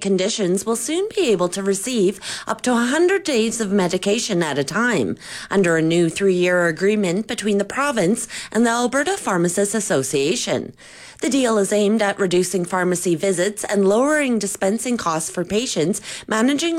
conditions will soon be able to receive up to 100 days of medication at a time under a new 3-year agreement between the province and the Alberta Pharmacists Association. The deal is aimed at reducing pharmacy visits and lowering dispensing costs for patients managing